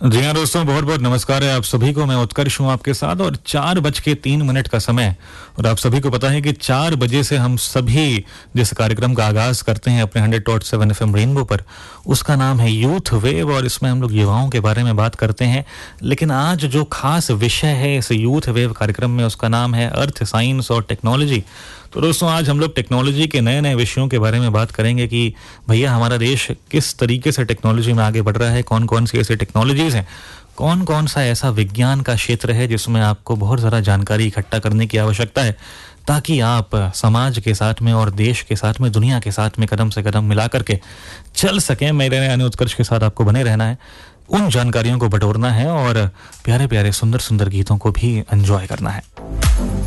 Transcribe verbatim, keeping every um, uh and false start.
जी हाँ दोस्तों, बहुत बहुत नमस्कार है आप सभी को। मैं उत्कर्ष हूँ आपके साथ और चार बज के तीन मिनट का समय। और आप सभी को पता है कि चार बजे से हम सभी जिस कार्यक्रम का आगाज करते हैं अपने hundred dot seven F M rainbow पर, उसका नाम है यूथ वेव और इसमें हम लोग युवाओं के बारे में बात करते हैं। लेकिन आज जो खास विषय है इस यूथ वेव कार्यक्रम में, उसका नाम है अर्थ साइंस और टेक्नोलॉजी। तो दोस्तों, आज हम लोग टेक्नोलॉजी के नए नए विषयों के बारे में बात करेंगे कि भैया हमारा देश किस तरीके से टेक्नोलॉजी में आगे बढ़ रहा है, कौन कौन सी ऐसी टेक्नोलॉजीज हैं, कौन कौन सा ऐसा विज्ञान का क्षेत्र है जिसमें आपको बहुत ज़्यादा जानकारी इकट्ठा करने की आवश्यकता है, ताकि आप समाज के साथ में और देश के साथ में, दुनिया के साथ में कदम से कदम मिला करके चल सकें। मेरे यानी उत्कर्ष के साथ आपको बने रहना है, उन जानकारियों को बटोरना है और प्यारे प्यारे सुंदर सुंदर गीतों को भी एंजॉय करना है।